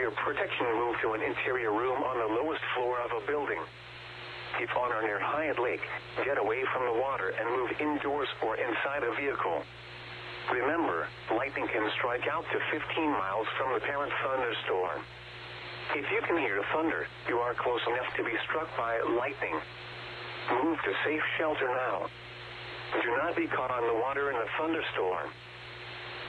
your protection, move to an interior room on the lowest floor of a building. If on or near Hyatt Lake, get away from the water and move indoors or inside a vehicle. Remember, lightning can strike out to 15 miles from the parent thunderstorm. If you can hear thunder, you are close enough to be struck by lightning. Move to safe shelter now. Do not be caught on the water in a thunderstorm.